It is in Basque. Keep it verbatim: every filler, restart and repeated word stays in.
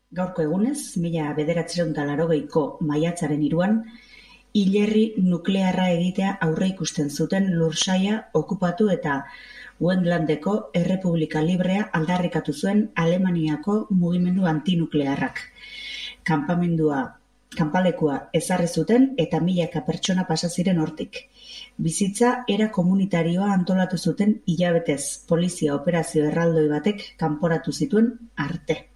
Gaurko egunez, mila bederatziehun eta laurogeiko maiatzaren hiruan, hilerri nuklearra egitea aurreikusten zuten lursaila okupatu eta Wendlandeko Errepublika Librea aldarrikatu zuen Alemaniako mugimendu antinuklearrak. Kanpamendua, kanpalekua ezarri zuten eta milaka pertsona pasa ziren hortik. Bizitza era komunitarioa antolatu zuten hilabetez, polizia operazio erraldoi batek kanporatu zituen arte.